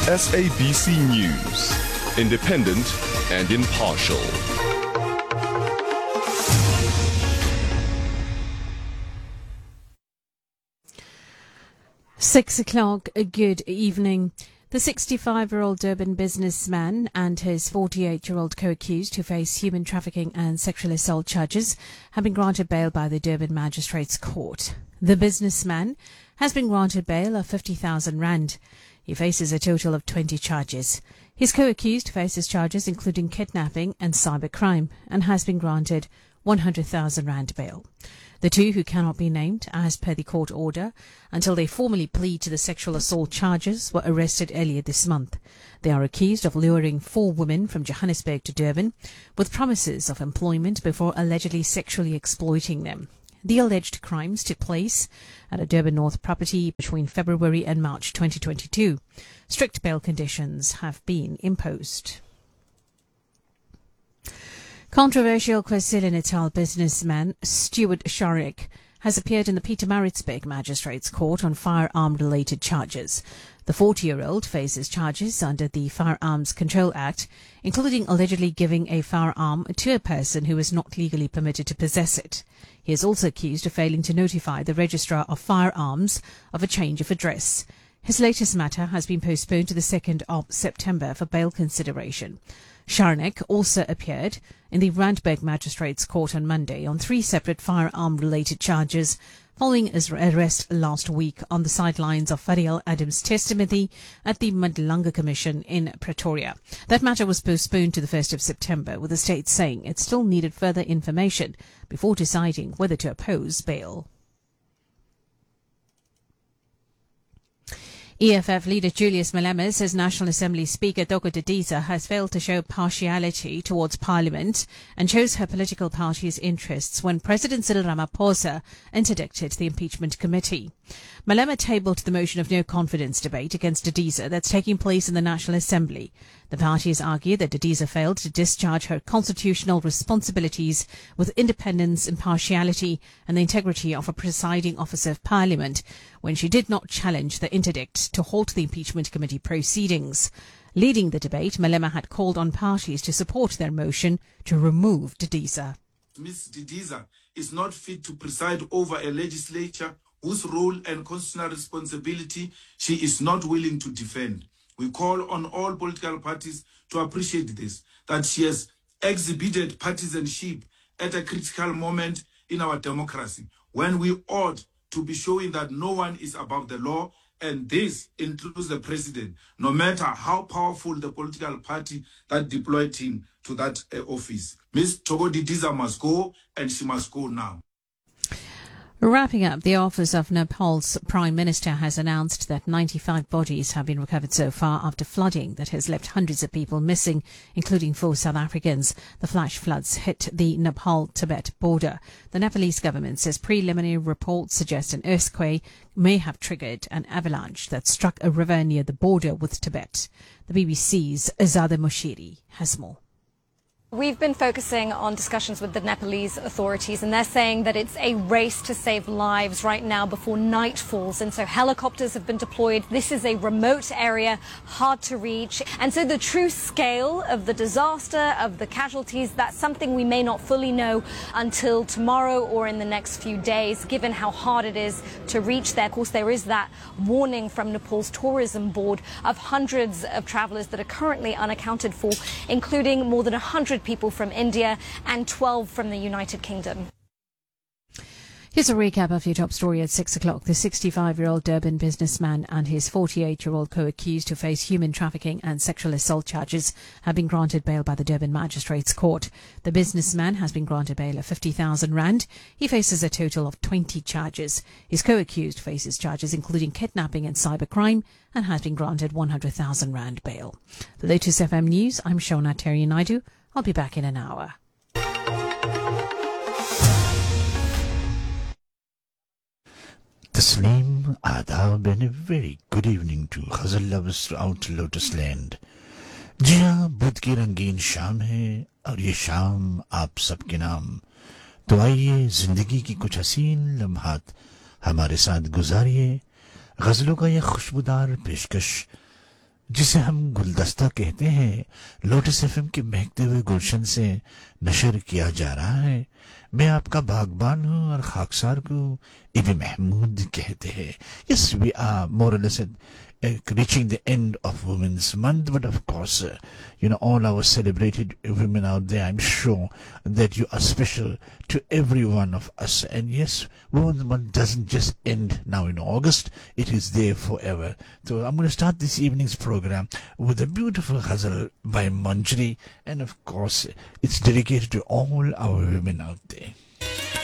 SABC News, independent and impartial. £6 a good evening. The 65-year-old Durban businessman and his 48-year-old co-accused who face human trafficking and sexual assault charges have been granted bail by the Durban Magistrates Court. The businessman has been granted bail of 50,000 rand. He faces a total of 20 charges. His co-accused faces charges including kidnapping and cybercrime and has been granted 100,000 rand bail. The two, who cannot be named as per the court order until they formally plead to the sexual assault charges, were arrested earlier this month. They are accused of luring 4 women from Johannesburg to Durban with promises of employment before allegedly sexually exploiting them. The alleged crimes took place at a Durban North property between February and March 2022. Strict bail conditions have been imposed. Controversial KwaZulu-Natal businessman Stuart Sharek has appeared in the Pietermaritzburg Magistrates Court on firearm-related charges. The 40-year-old faces charges under the Firearms Control Act, including allegedly giving a firearm to a person who is not legally permitted to possess it. He is also accused of failing to notify the Registrar of Firearms of a change of address. His latest matter has been postponed to the 2nd of September for bail consideration. Sharnek also appeared in the Randburg Magistrates Court on Monday on 3 separate firearm-related charges following his arrest last week on the sidelines of Fariel Adams' testimony at the Madlanga Commission in Pretoria. That matter was postponed to the 1st of September, with the state saying it still needed further information before deciding whether to oppose bail. EFF leader Julius Malema says National Assembly Speaker Thoko Didiza has failed to show partiality towards Parliament and chose her political party's interests when President Cyril Ramaphosa interdicted the impeachment committee. Malema tabled the motion of no confidence debate against Didiza that's taking place in the National Assembly. The parties argue that Didiza failed to discharge her constitutional responsibilities with independence, impartiality and the integrity of a presiding officer of Parliament when she did not challenge the interdict to halt the impeachment committee proceedings. Leading the debate, Malema had called on parties to support their motion to remove Didiza. Ms. Didiza is not fit to preside over a legislature whose role and constitutional responsibility she is not willing to defend. We call on all political parties to appreciate this, that she has exhibited partisanship at a critical moment in our democracy, when we ought to be showing that no one is above the law, and this includes the president, no matter how powerful the political party that deployed him to that office. Ms. Thoko Didiza must go, and she must go now. Wrapping up, the office of Nepal's Prime Minister has announced that 95 bodies have been recovered so far after flooding that has left hundreds of people missing, including 4 South Africans. The flash floods hit the Nepal-Tibet border. The Nepalese government says preliminary reports suggest an earthquake may have triggered an avalanche that struck a river near the border with Tibet. The BBC's Azadeh Moshiri has more. We've been focusing on discussions with the Nepalese authorities, and they're saying that it's a race to save lives right now before night falls. And so helicopters have been deployed. This is a remote area, hard to reach. And so the true scale of the disaster, of the casualties, that's something we may not fully know until tomorrow or in the next few days, given how hard it is to reach there. Of course, there is that warning from Nepal's tourism board of hundreds of travelers that are currently unaccounted for, including more than 100 people from India and 12 from the United Kingdom. Here's a recap of your top story at 6 o'clock. The 65-year-old Durban businessman and his 48-year-old co-accused who face human trafficking and sexual assault charges have been granted bail by the Durban Magistrates Court. The businessman has been granted bail of 50,000 rand. He faces a total of 20 charges. His co-accused faces charges including kidnapping and cybercrime and has been granted 100,000 rand bail. For Lotus FM News, I'm Shona Terry Naidu. I'll be back in an hour. Tasneem, Adab, and a very good evening to ghazal lovers throughout Lotus Land. जी हाँ, बुध की रंगीन शाम है और ये शाम आप सबके नाम. तो आइए जिंदगी की कुछ हसीन लम्हात हमारे साथ गुजारिए. गजलों का यह खुशबूदार पेशकश जिसे हम गुलदस्ता कहते हैं, लोटस एफएम के महकते हुए गुलशन से नशर किया जा रहा है। मैं आपका बागबान हूँ और खाकसार को इब्न महमूद कहते हैं। Yes, we are more or less reaching the end of Women's Month, but of course, all our celebrated women out there, I'm sure that you are special to every one of us. And yes, Women's Month doesn't just end now in August, it is there forever. So I'm going to start this evening's program with a beautiful ghazal by Manjri, and of course, it's dedicated to all our women out there.